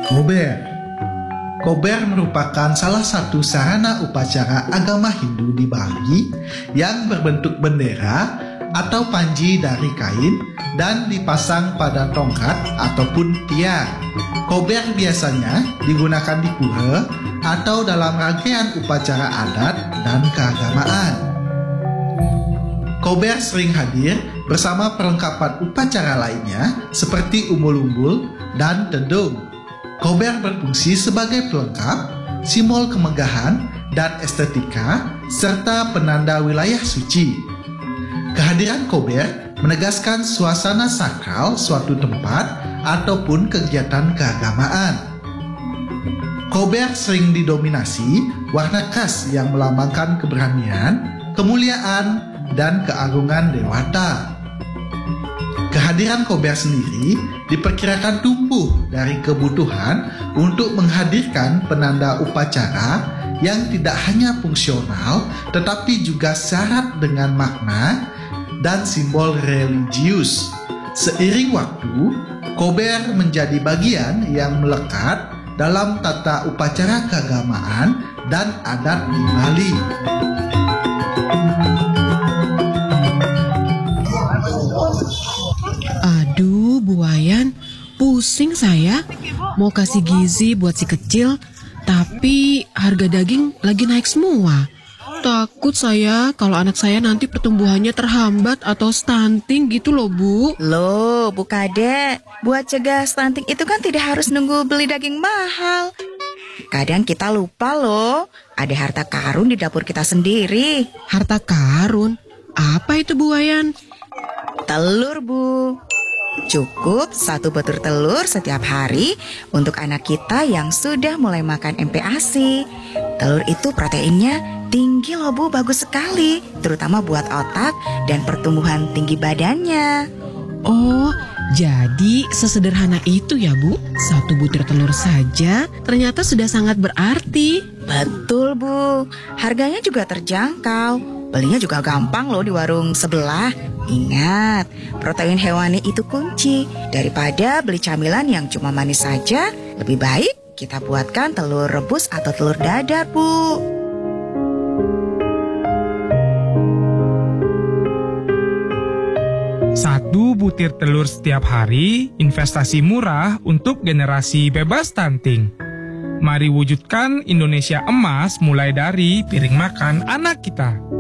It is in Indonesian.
Kober. Kober merupakan salah satu sarana upacara agama Hindu di Bali yang berbentuk bendera atau panji dari kain dan dipasang pada tongkat ataupun tiang. Kober biasanya digunakan di pura atau dalam rangkaian upacara adat dan keagamaan. Kober sering hadir bersama perlengkapan upacara lainnya seperti umbul-umbul dan tedung. Kober berfungsi sebagai pelengkap, simbol kemegahan dan estetika, serta penanda wilayah suci. Kehadiran kober menegaskan suasana sakral suatu tempat ataupun kegiatan keagamaan. Kober sering didominasi warna khas yang melambangkan keberanian, kemuliaan, dan keagungan dewata. Kehadiran kober sendiri diperkirakan tumbuh dari kebutuhan untuk menghadirkan penanda upacara yang tidak hanya fungsional tetapi juga syarat dengan makna dan simbol religius. Seiring waktu, kober menjadi bagian yang melekat dalam tata upacara keagamaan dan adat di Bali. Aduh, Bu Wayan, pusing saya. Mau kasih gizi buat si kecil, tapi harga daging lagi naik semua. Takut saya kalau anak saya nanti pertumbuhannya terhambat atau stunting gitu loh, Bu. Loh, Bu Kade, buat cegah stunting itu kan tidak harus nunggu beli daging mahal. Kadang kita lupa loh, ada harta karun di dapur kita sendiri. Harta karun? Apa itu, Bu Wayan? Telur, Bu. Cukup 1 butir telur setiap hari untuk anak kita yang sudah mulai makan MPASI. Telur itu proteinnya tinggi loh, Bu, bagus sekali, terutama buat otak dan pertumbuhan tinggi badannya. Oh, jadi sesederhana itu ya, Bu? 1 butir telur saja ternyata sudah sangat berarti. Betul, Bu. Harganya juga terjangkau. Belinya juga gampang loh di warung sebelah. Ingat, protein hewani itu kunci. Daripada beli camilan yang cuma manis saja, lebih baik kita buatkan telur rebus atau telur dadar, Bu. Satu butir telur setiap hari, investasi murah untuk generasi bebas stunting. Mari wujudkan Indonesia emas mulai dari piring makan anak kita.